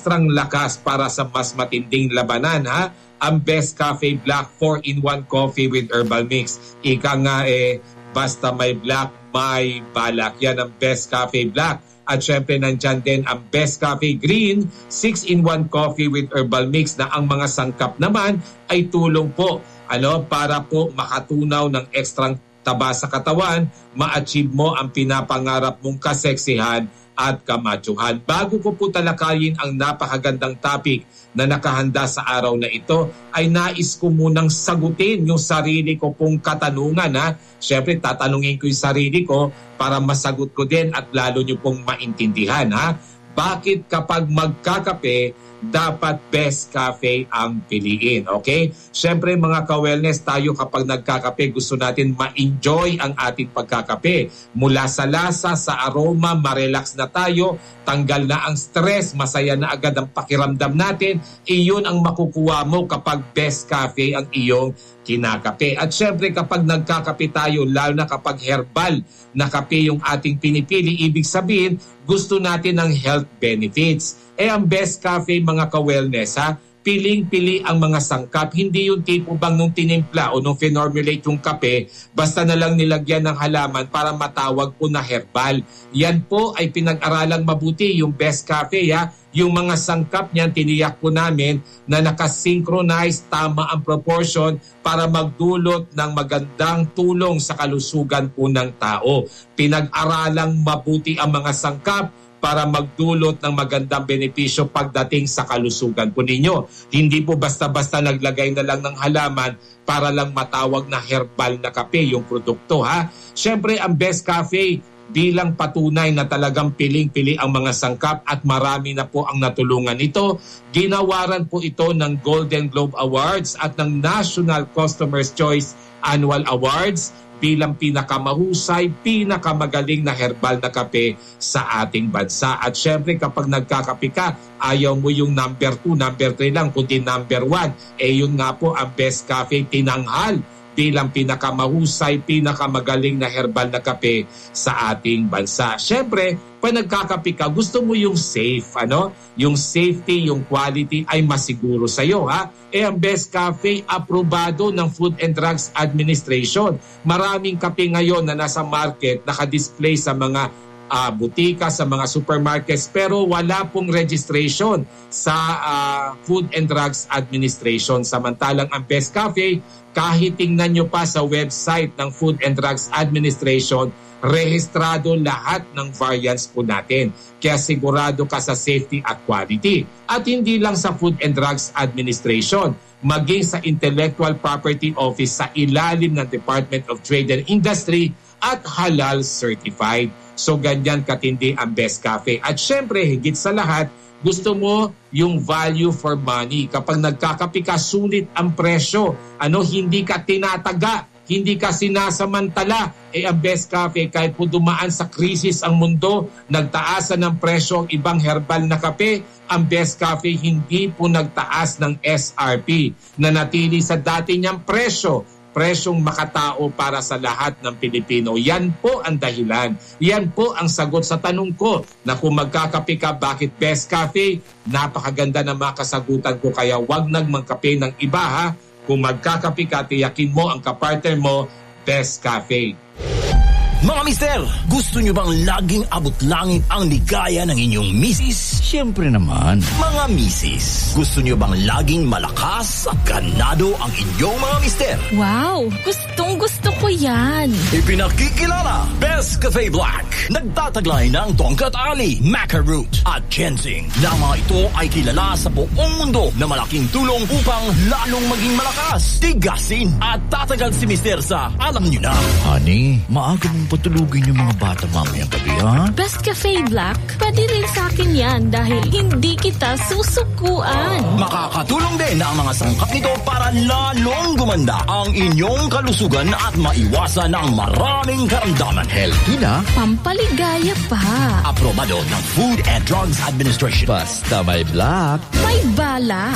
ekstrang lakas para sa mas matinding labanan, ha? Ang Best Cafe Black 4-in-1 coffee with herbal mix. Ika nga basta may black, may balak. Yan ang Best Cafe Black. At syempre nandyan din ang Best Cafe Green 6-in-1 coffee with herbal mix na ang mga sangkap naman ay tulong po para po makatunaw ng ekstrang taba sa katawan, ma-achieve mo ang pinapangarap mong kaseksihan at kamatyuhan. Bago ko po talakayin ang napakagandang topic na nakahanda sa araw na ito, ay nais ko munang sagutin yung sarili ko pong katanungan. Siyempre, tatanungin ko yung sarili ko para masagot ko din at lalo nyo pong maintindihan. Bakit kapag magkakape, dapat Best Cafe ang piliin? Okay? Siyempre mga ka-wellness, tayo kapag nagkakape, gusto natin ma-enjoy ang ating pagkakape. Mula sa lasa, sa aroma, ma-relax na tayo, tanggal na ang stress, masaya na agad ang pakiramdam natin. Iyon ang makukuha mo kapag Best Cafe ang iyong kinakape. At syempre kapag nagkakape tayo, lalo na kapag herbal na kape yung ating pinipili, ibig sabihin, gusto natin ng health benefits. Ang Best Cafe mga ka-wellness, piling-pili ang mga sangkap. Hindi yung tipo bang nung tinimpla o nung finormulate yung kape, basta na lang nilagyan ng halaman para matawag po na herbal. Yan po ay pinag-aralang mabuti yung Best Cafe. Yung mga sangkap niyan, tiniyak po namin na nakasynchronize, tama ang proportion para magdulot ng magandang tulong sa kalusugan po ng tao. Pinag-aralang mabuti ang mga sangkap para magdulot ng magandang benepisyo pagdating sa kalusugan po ninyo. Hindi po basta-basta naglagay na lang ng halaman para lang matawag na herbal na kape yung produkto. Siyempre, ang Best Cafe bilang patunay na talagang piling-pili ang mga sangkap at marami na po ang natulungan nito. Ginawaran po ito ng Golden Globe Awards at ng National Customer's Choice Annual Awards bilang pinakamahusay, pinakamagaling na herbal na kape sa ating bansa. At syempre kapag nagkakape ka, ayaw mo yung number 2, number 3 lang, kundi number 1. Yun nga po ang Best Cafe tinanghal bilang pinakamahusay, pinakamagaling na herbal na kape sa ating bansa. Syempre, pag nagkakape ka, gusto mo yung safe, Yung safety, yung quality ay masiguro sa iyo, ang Best Cafe aprobado ng Food and Drugs Administration. Maraming kape ngayon na nasa market, naka-display sa mga butika, sa mga supermarkets, pero wala pong registration sa Food and Drugs Administration. Samantalang ang Best Cafe, kahit tingnan nyo pa sa website ng Food and Drugs Administration, rehistrado lahat ng variants po natin. Kaya sigurado ka sa safety at quality. At hindi lang sa Food and Drugs Administration, maging sa Intellectual Property Office sa ilalim ng Department of Trade and Industry at halal certified. So ganyan katindi ang Best Cafe. At syempre, higit sa lahat, gusto mo yung value for money. Kapag nagkakape ka, sulit ang presyo. Hindi ka tinataga, hindi ka sinasamantala. Ang Best Cafe, kahit po dumaan sa krisis ang mundo, nagtaasan ng presyo ang ibang herbal na kape, ang Best Cafe hindi po nagtaas ng SRP. Nanatili sa dati niyang presyong makatao para sa lahat ng Pilipino. Yan po ang dahilan. Yan po ang sagot sa tanong ko na kung magkakape ka, bakit Best Cafe? Napakaganda na mga kasagutan ko, kaya wag nagmangkape ng iba. Kung magkakape ka, tiyakin mo ang kapartner mo, Best Cafe. Mga mister, gusto nyo bang laging abot langit ang ligaya ng inyong misis? Siyempre naman. Mga misis, gusto nyo bang laging malakas at ganado ang inyong mga mister? Wow, gustong-gusto ko yan. Ipinakikilala, Best Cafe Black. Nagtataglay ng tongkat ali, maca root at ginseng. Na mga ito ay kilala sa buong mundo na malaking tulong upang lalong maging malakas, tigasin at tatagal si mister sa alam nyo na. Honey, maaga mong patulugin yung mga bata mamayang gabi, ha? Best Cafe Black, pwede rin sa akin yan dahil hindi kita susukuan. Makakatulong din ang mga sangkap nito para lalong gumanda ang inyong kalusugan at maiwasan ang maraming karamdaman. Healthy na, pampaligaya pa. aprobado ng Food and Drugs Administration. Basta may black, may balak.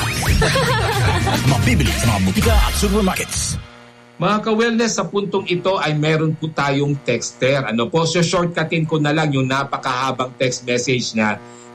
Mabibili sa mga butika at supermarkets. Mga ka-wellness, sa puntong ito ay meron po tayong texter. So shortcutin ko na lang yung napakahabang text message na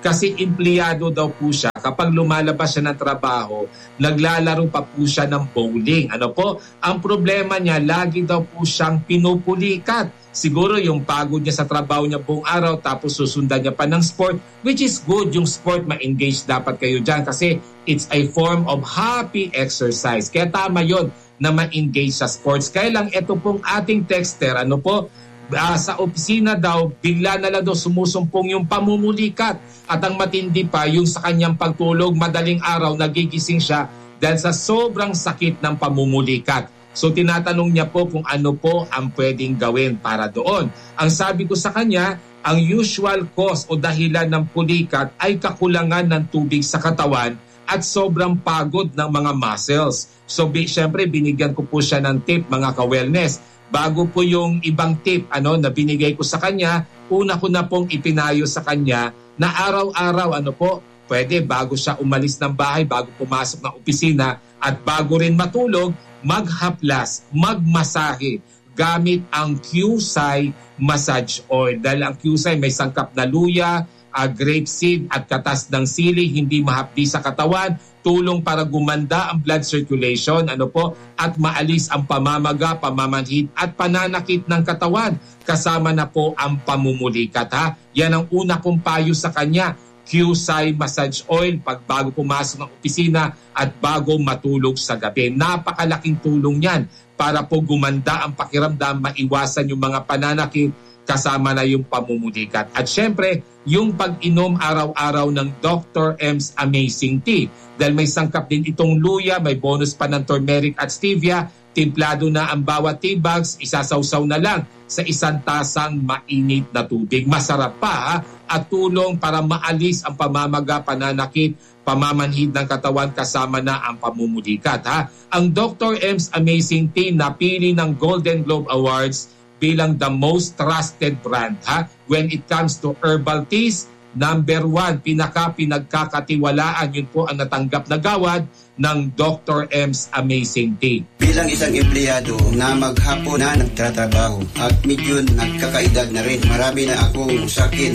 Kasi empleyado daw po siya. Kapag lumalabas siya ng trabaho, naglalaro pa po siya ng bowling. Ano po? Ang problema niya, lagi daw po siyang pinupulikat. Siguro yung pagod niya sa trabaho niya buong araw, tapos susundan niya pa ng sport, which is good. Yung sport, ma-engage dapat kayo dyan kasi it's a form of happy exercise. Kaya tama yun na ma-engage sa sports. Kaya lang ito pong ating texter, ano po, sa opisina daw, bigla na lang daw sumusumpong yung pamumulikat. At ang matindi pa, yung sa kanyang pagtulog, madaling araw, nagigising siya dahil sa sobrang sakit ng pamumulikat. So tinatanong niya po kung ano po ang pwedeng gawin para doon. Ang sabi ko sa kanya, ang usual cause o dahilan ng pulikat ay kakulangan ng tubig sa katawan at sobrang pagod ng mga muscles. So syempre binigyan ko po siya ng tip, mga ka-wellness. Bago po yung ibang tip na binigay ko sa kanya, una ko na pong ipinayo sa kanya na araw-araw pwede bago siya umalis ng bahay, bago pumasok ng opisina at bago rin matulog, maghaplas, magmasahe gamit ang QSI massage oil. Dahil ang QSI may sangkap na luya, grapeseed at katas ng sili, hindi mahapdi sa katawan, tulong para gumanda ang blood circulation, at maalis ang pamamaga, pamamanhid at pananakit ng katawan. Kasama na po ang pamumulikat. Yan ang una kong payo sa kanya. QSI massage oil pag bago pumasok ng opisina at bago matulog sa gabi. Napakalaking tulong yan para po gumanda ang pakiramdam, maiwasan yung mga pananakit, kasama na yung pamumulikat. At syempre, yung pag-inom araw-araw ng Dr. M's Amazing Tea. Dahil may sangkap din itong luya, may bonus pa ng turmeric at stevia, timplado na ang bawat tea bags, isasawsaw na lang sa isang tasang mainit na tubig. Masarap pa at tulong para maalis ang pamamaga, pananakit, pamamanhid ng katawan, kasama na ang pamumulikat. Ang Dr. M's Amazing Tea napili ng Golden Globe Awards bilang the most trusted brand when it comes to herbal teas. Number 1, pinagkakatiwalaan, yun po ang natanggap na gawad ng Dr. M's Amazing Tea. Bilang isang empleyado na maghapon na nagtatrabaho at medyo nagkakaedad na rin, marami na akong sakit